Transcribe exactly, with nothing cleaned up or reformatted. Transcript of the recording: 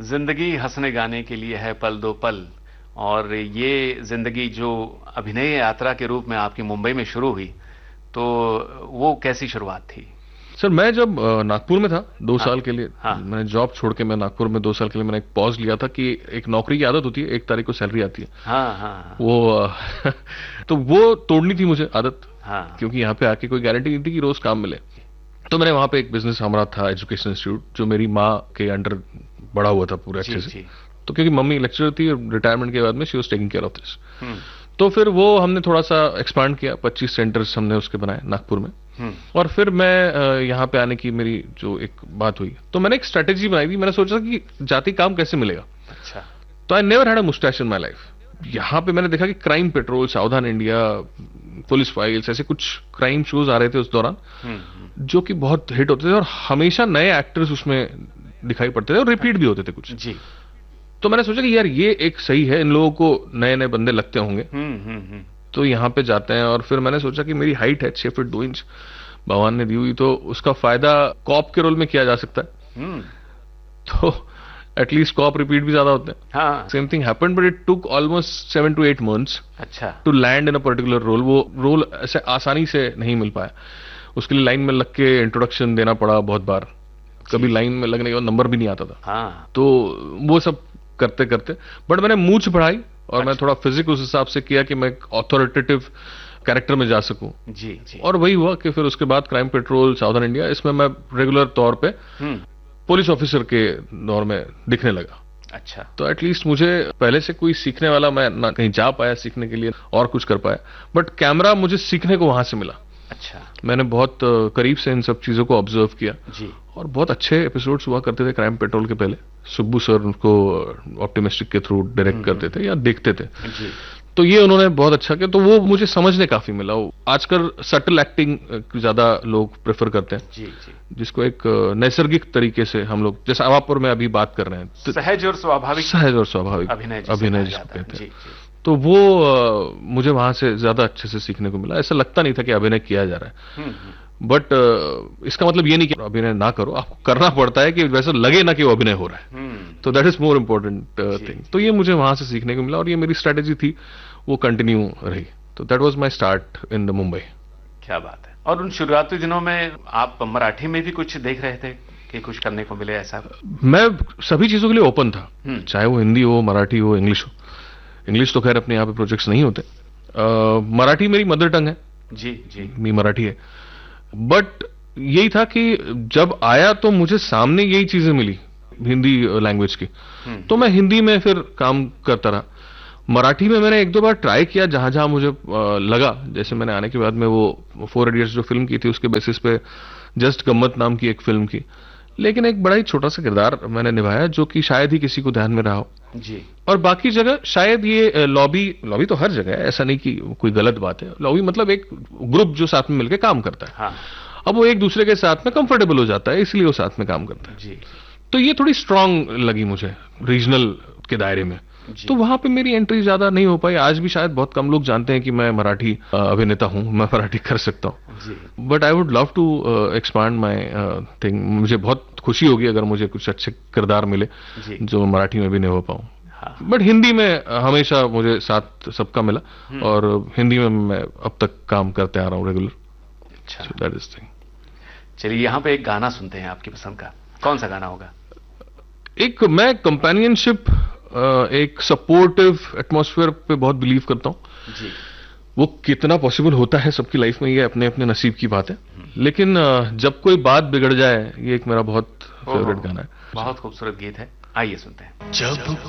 जिंदगी हंसने गाने के लिए है पल दो पल, और ये जिंदगी जो अभिनय यात्रा के रूप में आपकी मुंबई में शुरू हुई, तो वो कैसी शुरुआत थी? सर मैं जब नागपुर में था दो हाँ, साल के लिए, हाँ, मैंने जॉब छोड़ के मैं नागपुर में दो साल के लिए मैंने एक पॉज लिया था कि एक नौकरी की आदत होती है, एक तारीख को सैलरी आती है। हाँ, हाँ, वो तो वो तोड़नी थी मुझे आदत, हाँ, क्योंकि यहाँ पे आके कोई गारंटी नहीं थी कि रोज काम मिले। तो मैंने वहां पे एक बिजनेस हमारा था, एजुकेशन इंस्टीट्यूट, जो मेरी माँ के अंडर बड़ा हुआ था पूरे अच्छे से। तो क्योंकि मम्मी लेक्चरर थी, रिटायरमेंट के बाद में she was taking care of this, तो फिर वो हमने थोड़ा सा एक्सपांड किया, पच्चीस सेंटर्स हमने उसके बनाए नागपुर में। और फिर मैं यहाँ पे आने की मेरी जो एक बात हुई, तो मैंने एक स्ट्रेटेजी बनाई थी। मैंने सोचा कि जाति काम कैसे मिलेगा। अच्छा। तो I never had a moustache in my life. यहाँ पे मैंने देखा कि क्राइम पेट्रोल, सावधान इंडिया, पुलिस फाइल्स, ऐसे कुछ क्राइम शोज आ रहे थे उस दौरान जो कि बहुत हिट होते थे, और हमेशा नए एक्टर्स उसमें दिखाई पड़ते थे और रिपीट भी होते थे कुछ जी। तो मैंने सोचा कि यार ये एक सही है, इन लोगों को नए नए बंदे लगते होंगे, तो यहाँ पे जाते हैं। और फिर मैंने सोचा कि मेरी हाइट है छह फीट दो इंच भगवान ने दी हुई, तो उसका फायदा कॉप के रोल में किया जा सकता है। तो एटलीस्ट कॉप रिपीट भी ज्यादा होते हैं। हाँ। Same thing happened, but it took almost seven to eight months अच्छा to land in a particular role. वो रोल ऐसे आसानी से नहीं मिल पाया, उसके लिए लाइन में लग के इंट्रोडक्शन देना पड़ा बहुत बार, कभी लाइन में लगने के बाद नंबर भी नहीं आता था। हाँ। तो वो सब करते करते बट मैंने मूंछ बढ़ाई, और अच्छा। मैं थोड़ा फिजिक उस हिसाब से किया कि मैं ऑथोरिटेटिव कैरेक्टर में जा सकूं। जी, जी। और वही हुआ कि फिर उसके बाद क्राइम पेट्रोल, सावधान इंडिया, इसमें मैं रेगुलर तौर पे पुलिस ऑफिसर के दौर में दिखने लगा। अच्छा। तो एटलीस्ट मुझे पहले से कोई सीखने वाला, मैं ना कहीं जा पाया सीखने के लिए और कुछ कर पाया, बट कैमरा मुझे सीखने को वहां से मिला। अच्छा। मैंने बहुत करीब से इन सब चीजों को ऑब्जर्व किया जी। और बहुत अच्छे एपिसोड्स हुआ करते थे क्राइम पेट्रोल के पहले। सुब्बू सर उनको ऑप्टिमिस्टिक के थ्रू डायरेक्ट करते थे या देखते थे। जी। तो ये उन्होंने बहुत अच्छा किया, तो वो मुझे समझने काफी मिला। आजकल सटल एक्टिंग ज्यादा लोग प्रेफर करते हैं। जी, जी। जिसको एक नैसर्गिक तरीके से हम लोग, जैसे अवापुर में अभी बात कर रहे हैं, सहज और स्वाभाविक, सहज और स्वाभाविक अभिनय अभिनय जिसको कहते हैं, तो वो आ, मुझे वहां से ज्यादा अच्छे से सीखने को मिला। ऐसा लगता नहीं था कि अभिनय किया जा रहा है, बट इसका मतलब ये नहीं कि अभिनय ना करो, आपको करना पड़ता है कि वैसा लगे ना कि वो अभिनय हो रहा है। तो that is more important thing. तो ये मुझे वहां से सीखने को मिला, और ये मेरी स्ट्रेटेजी थी, वो कंटिन्यू रही। तो that was my start in the Mumbai. क्या बात है। और उन शुरुआती दिनों में आप मराठी में भी कुछ देख रहे थे कि कुछ करने को मिले ऐसा? मैं सभी चीजों के लिए ओपन था, चाहे वो हिंदी हो, मराठी हो, इंग्लिश हो। इंग्लिश तो खैर अपने यहाँ पे प्रोजेक्ट्स नहीं होते। uh, मराठी मेरी मदर टंग है। जी, जी। मेरी मराठी है, बट यही था कि जब आया तो मुझे सामने यही चीजें मिली हिंदी लैंग्वेज की, तो मैं हिंदी में फिर काम करता रहा। मराठी में मैंने एक दो बार ट्राई किया जहां जहां मुझे लगा, जैसे मैंने आने के बाद में वो फोर इडियट्स जो फिल्म की थी उसके बेसिस पे जस्ट गम्मत नाम की एक फिल्म की, लेकिन एक बड़ा ही छोटा सा किरदार मैंने निभाया जो कि शायद ही किसी को ध्यान में रहा हो। जी। और बाकी जगह शायद ये लॉबी लॉबी तो हर जगह है, ऐसा नहीं कि कोई गलत बात है। लॉबी मतलब एक ग्रुप जो साथ में मिलकर काम करता है। हाँ। अब वो एक दूसरे के साथ में कंफर्टेबल हो जाता है, इसलिए वो साथ में काम करता है। जी। तो ये थोड़ी स्ट्रांग लगी मुझे रीजनल के दायरे में, तो वहां पे मेरी एंट्री ज्यादा नहीं हो पाई। आज भी शायद बहुत कम लोग जानते हैं कि मैं मराठी अभिनेता हूं, मैं मराठी कर सकता हूं, but I would love to expand my thing. मुझे बहुत खुशी होगी अगर मुझे कुछ अच्छे किरदार मिले जो मराठी में भी नहीं हो पाऊं। हाँ। बट हिंदी में हमेशा मुझे साथ सबका मिला, और हिंदी में मैं अब तक काम करते आ रहा हूँ रेगुलर। अच्छा, दैट इज थिंग। चलिए यहाँ पे एक गाना सुनते हैं आपकी पसंद का। कौन सा गाना होगा? एक मैं कंपेनियनशिप, एक सपोर्टिव एटमॉस्फेयर पे बहुत बिलीव करता हूँ। जी। वो कितना पॉसिबल होता है सबकी लाइफ में, ये अपने अपने नसीब की बात है, लेकिन जब कोई बात बिगड़ जाए, ये एक मेरा बहुत फेवरेट गाना है। बहुत खूबसूरत गीत है, आइए सुनते हैं। जब